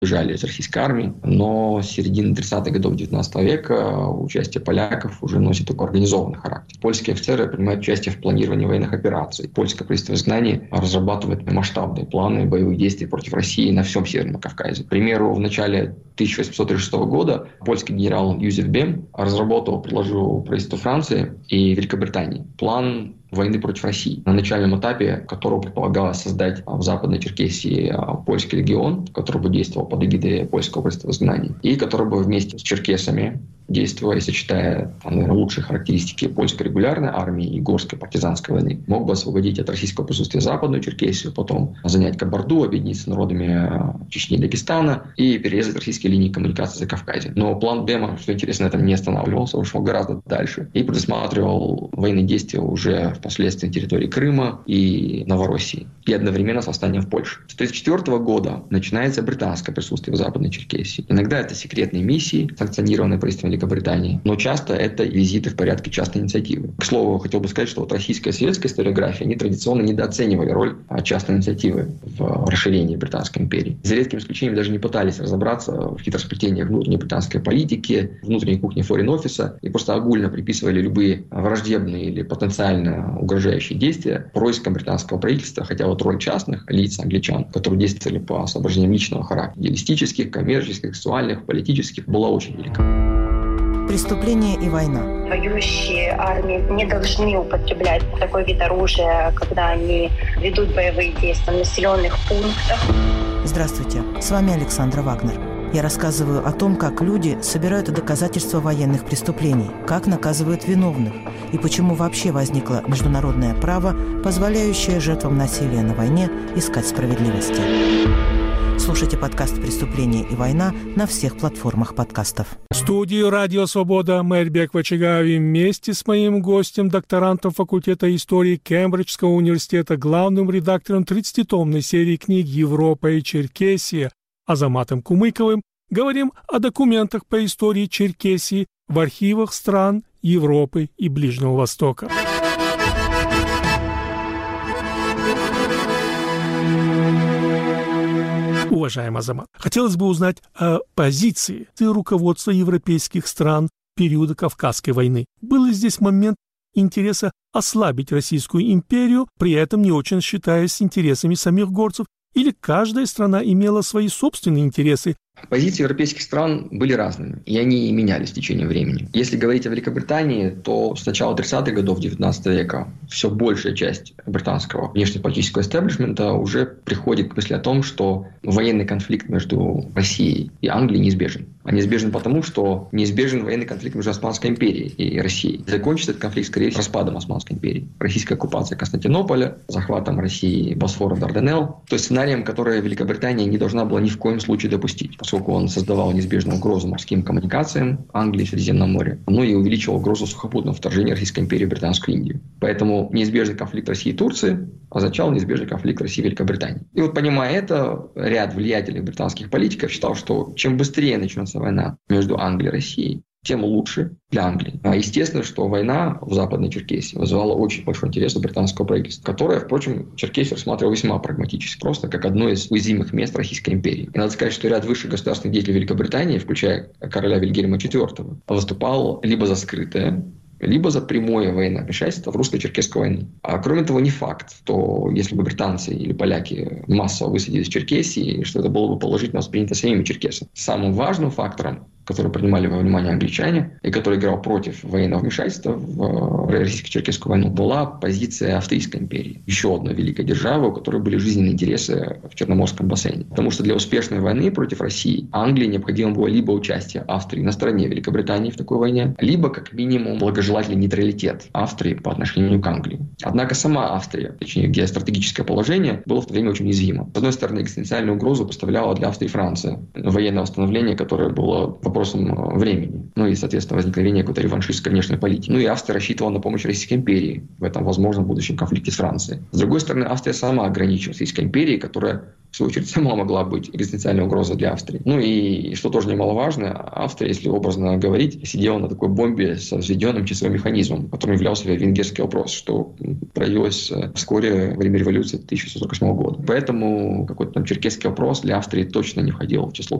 бежали из российской армии, но с середины 30-х годов 19 века участие поляков уже носит такой организованный характер. Польские офицеры принимают участие в планировании военных операций. Польское правительство в изгнании разрабатывает масштабные планы боевых действий против России на всем Северном Кавказе. К примеру, в начале 1836 года польский генерал Юзеф Бем предложил правительству Франции и Великобритании план войны против России, на начальном этапе которого предполагалось создать в Западной Черкесии польский легион, который бы действовал под эгидой польского правительства в изгнании, и который бы вместе с черкесами, действуя и сочетая, наверное, лучшие характеристики польской регулярной армии и горской партизанской войны, мог бы освободить от российского присутствия Западную Черкесию, потом занять Кабарду, объединиться с народами Чечни и Дагестана и перерезать российские линии коммуникации за Кавказе. Но план Бема, что интересно, на этом не останавливался, ушел гораздо дальше и предусматривал военные действия уже впоследствии на территории Крыма и Новороссии, и одновременно с восстанием в Польше. С 1934 года начинается британское присутствие в Западной Черкесии. Иногда это секретные миссии, санкционированные правительством Великобритании, но часто это визиты в порядке частной инициативы. К слову, хотел бы сказать, что российская и советская историография, они традиционно недооценивали роль частной инициативы в расширении Британской империи. За редким исключением даже не пытались разобраться в хитросплетениях внутренней британской политики, внутренней кухни форин-офиса и просто огульно приписывали любые враждебные или потенциально угрожающие действия проискам британского правительства, хотя вот роль частных лиц, англичан, которые действовали по соображениям личного характера, идеалистических, коммерческих, сексуальных, политических, была очень велика. Преступление и война. Воюющие армии не должны употреблять такой вид оружия, когда они ведут боевые действия в населенных пунктах. Здравствуйте, с вами Александра Вагнер. Я рассказываю о том, как люди собирают доказательства военных преступлений, как наказывают виновных и почему вообще возникло международное право, позволяющее жертвам насилия на войне искать справедливости. Слушайте подкаст «Преступление и война» на всех платформах подкастов. В студии «Радио Свобода» Мэрбек Вачигави вместе с моим гостем, докторантом факультета истории Кембриджского университета, главным редактором 30-томной серии книг «Европа и Черкесия» Азаматом Кумыковым говорим о документах по истории Черкесии в архивах стран Европы и Ближнего Востока. Уважаемый Азамат, хотелось бы узнать о позиции руководства европейских стран периода Кавказской войны. Был ли здесь момент интереса ослабить Российскую империю, при этом не очень считаясь с интересами самих горцев, или каждая страна имела свои собственные интересы? Позиции европейских стран были разными, и они менялись в течение времени. Если говорить о Великобритании, то с начала 30-х годов 19 века все большая часть британского внешнеполитического эстеблишмента уже приходит к мысли о том, что военный конфликт между Россией и Англией неизбежен. А неизбежен потому, что неизбежен военный конфликт между Османской империей и Россией. Закончится этот конфликт, скорее всего, распадом Османской империи. Российская оккупация Константинополя, захватом России Босфора, Дарданелл. То есть сценарием, который Великобритания не должна была ни в коем случае допустить, поскольку он создавал неизбежную угрозу морским коммуникациям Англии в Средиземном море, но и увеличивал угрозу сухопутного вторжения Российской империи в Британскую Индию. Поэтому неизбежный конфликт России и Турции означал неизбежный конфликт России и Великобритании. И вот, понимая это, ряд влиятельных британских политиков считал, что чем быстрее начнется война между Англией и Россией, тем лучше для Англии. Естественно, что война в Западной Черкесии вызывала очень большой интерес у британского правительства, которое, впрочем, Черкесию рассматривало весьма прагматически, просто как одно из уязвимых мест Российской империи. И надо сказать, что ряд высших государственных деятелей Великобритании, включая короля Вильгельма IV, выступал либо за скрытое, либо за прямое военное вмешательство в русско-черкесскую войну. А кроме того, не факт, что если бы британцы или поляки массово высадились в Черкесии, что это было бы положительно воспринято самими черкесами. Самым важным фактором, который принимали во внимание англичане и который играл против военного вмешательства в российско-черкесскую войну, была позиция Австрийской империи. Еще одна великая держава, у которой были жизненные интересы в Черноморском бассейне. Потому что для успешной войны против России Англии необходимо было либо участие Австрии на стороне Великобритании в такой войне, либо, как минимум, благожелательный нейтралитет Австрии по отношению к Англии. Однако сама Австрия, точнее, геостратегическое положение, было в то время очень уязвимо. С одной стороны, экзистенциальную угрозу поставляла для Австрии Франция. Военное восстановление, которое было вопрос вопросом времени. Ну и, соответственно, возникновение какой-то реваншистской внешней политики. Ну и Австрия рассчитывала на помощь Российской империи в этом возможном будущем конфликте с Францией. С другой стороны, Австрия сама ограничивалась Российской империей, которая, в свою очередь, сама могла быть экзистенциальной угрозой для Австрии. Ну и, что тоже немаловажно, Австрия, если образно говорить, сидела на такой бомбе с взведенным часовым механизмом, которым являлся венгерский вопрос, что проявилось вскоре во время революции 1648 года. Поэтому какой-то там черкесский вопрос для Австрии точно не входил в число